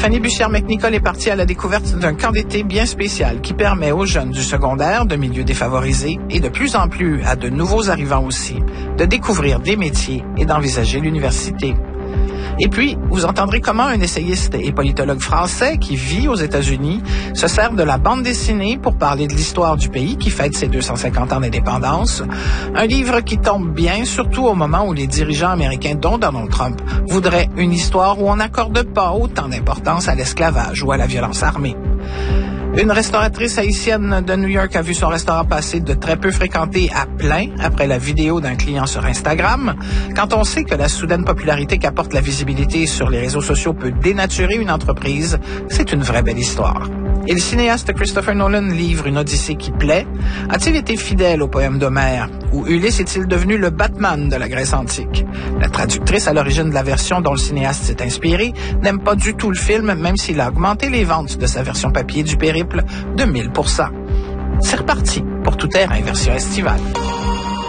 Stéphanie Bussière-McNicol est partie à la découverte d'un camp d'été bien spécial qui permet aux jeunes du secondaire, de milieux défavorisés et de plus en plus à de nouveaux arrivants aussi, de découvrir des métiers et d'envisager l'université. Et puis, vous entendrez comment un essayiste et politologue français qui vit aux États-Unis se sert de la bande dessinée pour parler de l'histoire du pays qui fête ses 250 ans d'indépendance. Un livre qui tombe bien, surtout au moment où les dirigeants américains, dont Donald Trump, voudraient une histoire où on n'accorde pas autant d'importance à l'esclavage ou à la violence armée. Une restauratrice haïtienne de New York a vu son restaurant passer de très peu fréquenté à plein après la vidéo d'un client sur Instagram. Quand on sait que la soudaine popularité qu'apporte la visibilité sur les réseaux sociaux peut dénaturer une entreprise, c'est une vraie belle histoire. Et le cinéaste Christopher Nolan livre une odyssée qui plaît. A-t-il été fidèle au poème d'Homère? Ou Ulysse est-il devenu le Batman de la Grèce antique? La traductrice à l'origine de la version dont le cinéaste s'est inspiré n'aime pas du tout le film, même s'il a augmenté les ventes de sa version papier du périple de 1000%. C'est reparti pour Tout terrain version estivale.